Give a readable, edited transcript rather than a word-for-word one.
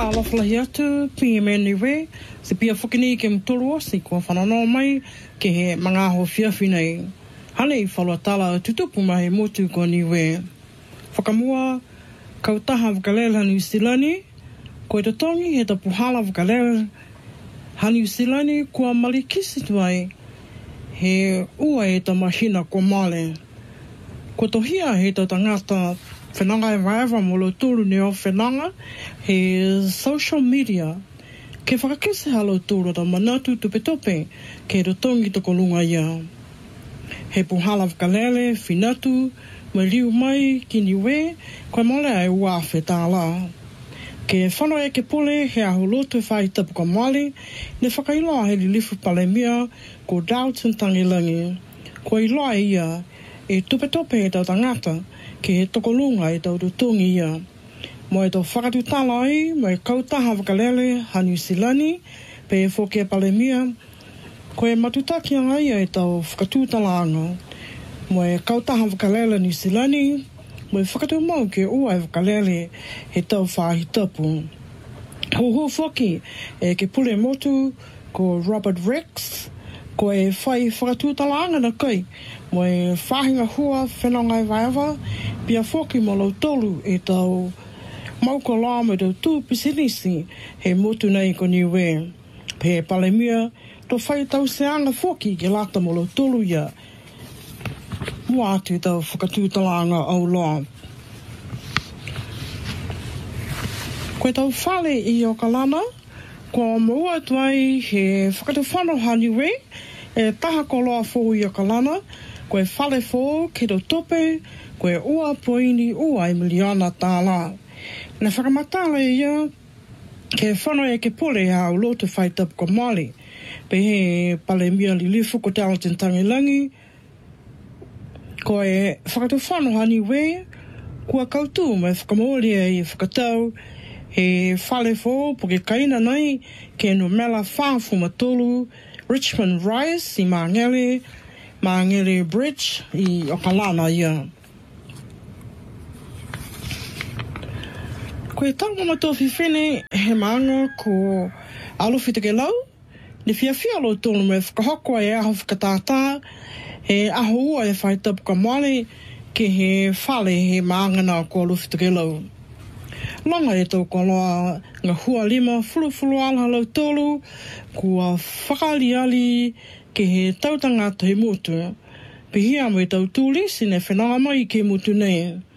alafalahi atu, pingi meni we, se pia whakini ke mtoro osi, kua whananoa mai, ke he mga ho whiawhi nei. Hane I whalua tala tutupu mai motu ko ni we. Whakamua, kautaha whakalele New Zealand, koe te tongi he ta puhala whakalele ha New Zealand, kua malikisi tuai, he ua e ta mahina ko male. Ko tohia he ta tangata whenanga e waewa molo tūru ne o whenanga, he social media. Ke whakakese halo tūru ta manatu tupe ke rotongi toko lunga ia. He puhala whakalele, whinatu, mai riu mai, ki niwe, koe mole ai ua whetala. Ke whano e ke pole he aho lotu whai tapu ka mali, ne whakailoa he li lifu palemia ko Dalton Tangilangi. Ko iloa ia e tupe e tau tangata ke he tokolunga e tau tutungi ia. Mo e tau whakatu tala ai, mo e kautaha whakalele ha New Zealand, pe e whoke palemia, ko e matutaki anga ia e tau whakatu talanga. Mo e kautaha whakalele New Zealand, mo e whakatu mau ke ua e whakalele he tau whahi tapu. Ho whoki e ke pule motu ko Robert Rex, ko e whai whakatu talanga na kai, mo e whahinga hua whenongai waiwa, pia whoki mo lau tolu e tau mauka la me tau tū pisinisi he motu nei ko niwe. Pe palemia, to whai tau seanga whoki ke lata mo lau tolu ia. Mua atu tau whakatu talanga au loa. Koe tau whale I o kalana, ko maua tuai he whakatu whano haniwe, e taha ko loa fōu I o kalana, koe whale fōu ke tau tope, koe ua poini ua I miliana tāla. Na whakamatala ia, ke whano e ke pole a o lotu whai tapu ko Mali, pe he palemia li lifu ko Dalton Tangilangi, ko e whakatu whano haniwe, kua kautu mai whakamoria I whakatau, he whale fō po ke kaina nei ke no mela whāfu matolu Richmond Rise I Mangere Bridge I Okalana ia. Koe tau mama tōwhi whene he maanga ko alofi te ke lau, ne whiawhia lo tōnu me whakahoko e aho whakatātā, he aho ua e whai tapu ka male ke he whale he maangana ko alofi te ke lau. Longa e tau ko loa ngā hua lima fulu ala lau tolu kua whakaliali ke he tautanga te he motu. Pihia mo e tau tūlisi ne whenanga mai ke motu nei.